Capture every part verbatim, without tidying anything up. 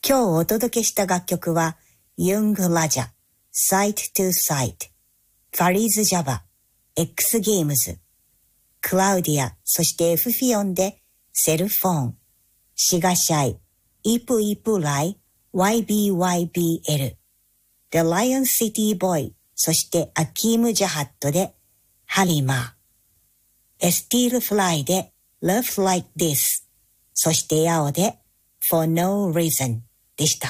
今日お届けした楽曲は、ユング・ラジャ、Sight to Sight、ファリーズ・ジャバ、X ゲームズ、クラウディア、そしてエフフィオンで、セルフォン、シガシャイ、イプイプライ、ワイビーワイビーエル、The Lion City Boy、そしてアキーム・ジャハットで、ハリマー、エスティール・フライで、Love Like This、そしてヤオで、For No Reason でした。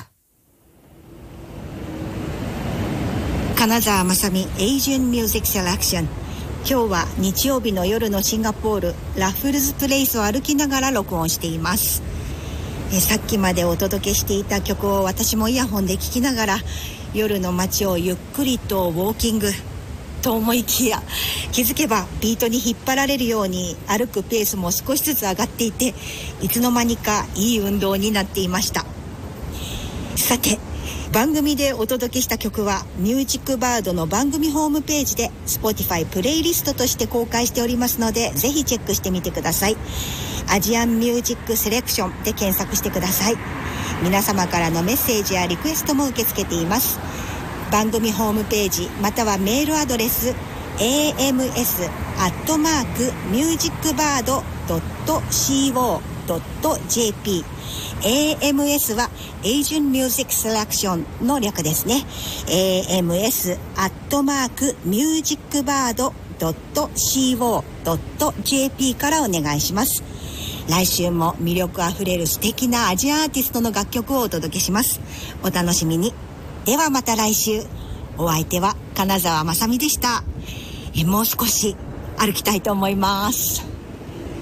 金沢まさみ Asian Music Selection。今日は日曜日の夜のシンガポールラフルズプレイスを歩きながら録音しています。えさっきまでお届けしていた曲を私もイヤホンで聴きながら夜の街をゆっくりとウォーキングと思いきや、気づけばビートに引っ張られるように歩くペースも少しずつ上がっていて、いつの間にかいい運動になっていました。さて、番組でお届けした曲はミュージックバードの番組ホームページで Spotify プレイリストとして公開しておりますので、ぜひチェックしてみてください。アジアンミュージックセレクションで検索してください。皆様からのメッセージやリクエストも受け付けています。番組ホームページまたはメールアドレス エーエムエス アットマーク ミュージックバード ドット シーオー ドット ジェーピー、 エーエムエス は Asian Music Selection の略ですね。 エーエムエス アットマーク ミュージックバード ドット シーオー ドット ジェーピー からお願いします。来週も魅力あふれる素敵なアジアアーティストの楽曲をお届けします。お楽しみに。ではまた来週。お相手は金沢まさみでした。えもう少し歩きたいと思います。